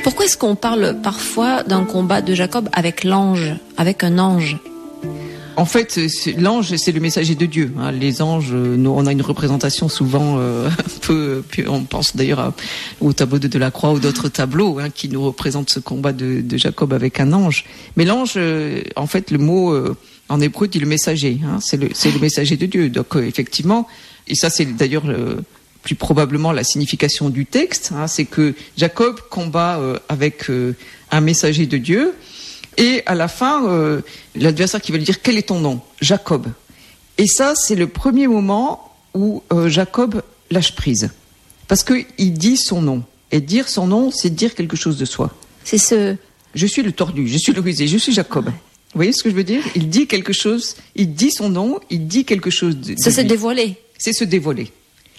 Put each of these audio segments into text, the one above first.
Pourquoi est-ce qu'on parle parfois d'un combat de Jacob avec l'ange, avec un ange ? En fait, l'ange, c'est le messager de Dieu. Les anges, nous, on a une représentation souvent un peu. On pense d'ailleurs au tableau de Delacroix ou d'autres tableaux qui nous représentent ce combat de Jacob avec un ange. Mais l'ange, en fait, le mot en hébreu dit le messager. C'est le messager de Dieu. Donc effectivement, et ça c'est d'ailleurs plus probablement la signification du texte. C'est que Jacob combat avec un messager de Dieu. Et à la fin, l'adversaire qui va lui dire « Quel est ton nom ?»« Jacob. » Et ça, c'est le premier moment où Jacob lâche prise. Parce qu'il dit son nom. Et dire son nom, c'est dire quelque chose de soi. C'est ce... Je suis le tordu, je suis le rusé, je suis Jacob. Vous voyez ce que je veux dire ? Il dit quelque chose, il dit son nom, il dit quelque chose de Ça, c'est dévoilé. C'est se dévoiler.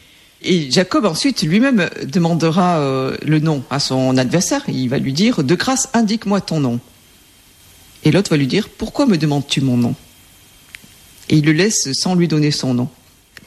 Et Jacob, ensuite, lui-même demandera le nom à son adversaire. Il va lui dire « De grâce, indique-moi ton nom. » Et l'autre va lui dire « Pourquoi me demandes-tu mon nom ?» Et il le laisse sans lui donner son nom. Pourquoi ?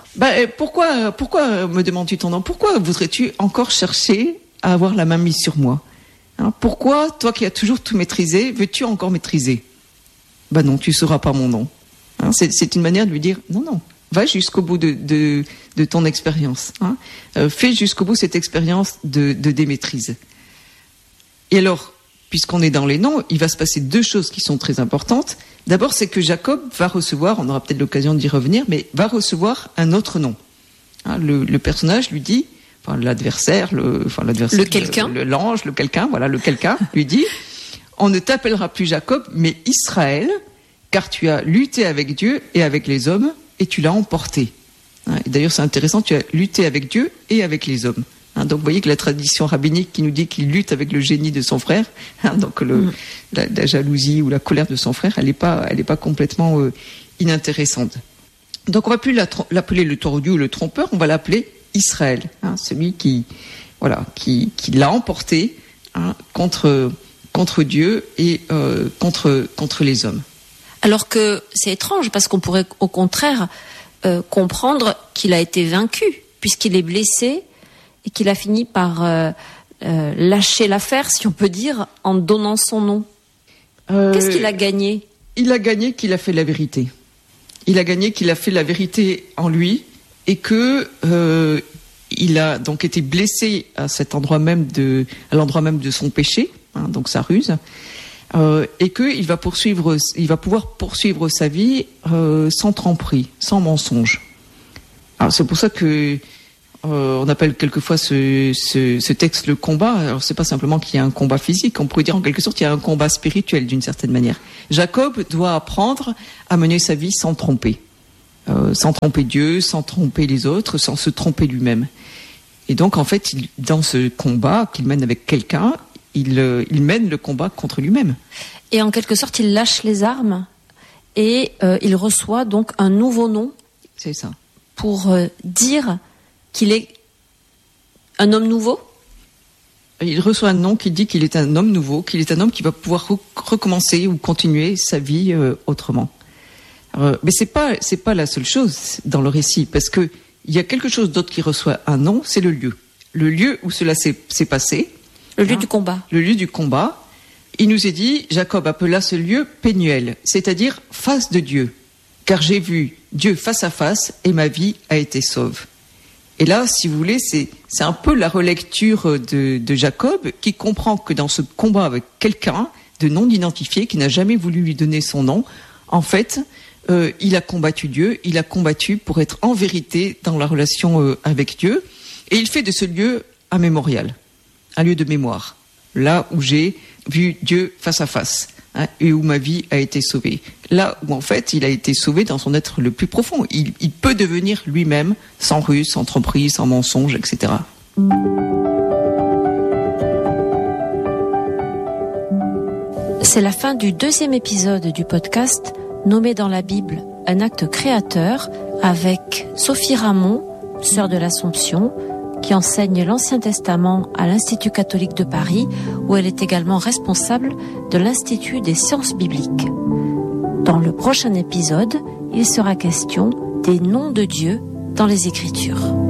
Pourquoi me demandes-tu ton nom ? Pourquoi voudrais-tu encore chercher à avoir la main mise sur moi ? Pourquoi, toi qui as toujours tout maîtrisé, veux-tu encore maîtriser ? Non, tu ne sauras pas mon nom. C'est une manière de lui dire « Non, va jusqu'au bout de ton expérience. Fais jusqu'au bout cette expérience de démaîtrise. » Et alors, puisqu'on est dans les noms, il va se passer deux choses qui sont très importantes. D'abord, c'est que Jacob va recevoir, on aura peut-être l'occasion d'y revenir, mais va recevoir un autre nom. Le personnage lui dit, l'adversaire, le quelqu'un, l'ange, le quelqu'un lui dit, on ne t'appellera plus Jacob, mais Israël, car tu as lutté avec Dieu et avec les hommes, et tu l'as emporté. Et d'ailleurs, c'est intéressant, tu as lutté avec Dieu et avec les hommes. Donc vous voyez que la tradition rabbinique qui nous dit qu'il lutte avec le génie de son frère, donc la jalousie ou la colère de son frère, elle n'est pas complètement inintéressante. Donc on va plus l'appeler le tordu ou le trompeur, on va l'appeler Israël, celui qui l'a emporté contre Dieu et contre les hommes. Alors que c'est étrange parce qu'on pourrait au contraire comprendre qu'il a été vaincu puisqu'il est blessé. Et qu'il a fini par lâcher l'affaire, si on peut dire, en donnant son nom. Qu'est-ce qu'il a gagné ? Il a gagné qu'il a fait la vérité. Il a gagné qu'il a fait la vérité en lui et que il a donc été blessé à cet endroit même à l'endroit même de son péché, donc sa ruse, et qu'il va pouvoir poursuivre sa vie sans tromperie, sans mensonge. Alors c'est pour ça que on appelle quelquefois ce texte le combat. Alors c'est pas simplement qu'il y a un combat physique, on pourrait dire en quelque sorte qu'il y a un combat spirituel d'une certaine manière. Jacob doit apprendre à mener sa vie sans tromper Dieu, sans tromper les autres, sans se tromper lui-même. Et donc en fait, dans ce combat qu'il mène avec quelqu'un, il mène le combat contre lui-même. Et en quelque sorte, il lâche les armes et il reçoit donc un nouveau nom. C'est ça. Pour dire qu'il est un homme nouveau ? Il reçoit un nom qui dit qu'il est un homme nouveau, qu'il est un homme qui va pouvoir recommencer ou continuer sa vie autrement. Mais c'est pas la seule chose dans le récit, parce que il y a quelque chose d'autre qui reçoit un nom, c'est le lieu où cela s'est passé. Le lieu du combat. Le lieu du combat. Il nous est dit, Jacob appela ce lieu Pénuel, c'est-à-dire face de Dieu, car j'ai vu Dieu face à face et ma vie a été sauve. Et là, si vous voulez, c'est un peu la relecture de Jacob qui comprend que dans ce combat avec quelqu'un de non identifié qui n'a jamais voulu lui donner son nom, en fait, il a combattu Dieu, il a combattu pour être en vérité dans la relation avec Dieu, et il fait de ce lieu un mémorial, un lieu de mémoire, là où j'ai vu Dieu face à face. Et où ma vie a été sauvée. Là où en fait il a été sauvé dans son être le plus profond. Il peut devenir lui-même sans ruse, sans tromperie, sans mensonge, etc. C'est la fin du 2e épisode du podcast nommé dans la Bible un acte créateur avec Sophie Ramon, sœur de l'Assomption, qui enseigne l'Ancien Testament à l'Institut catholique de Paris, où elle est également responsable de l'Institut des sciences bibliques. Dans le prochain épisode, il sera question des noms de Dieu dans les Écritures.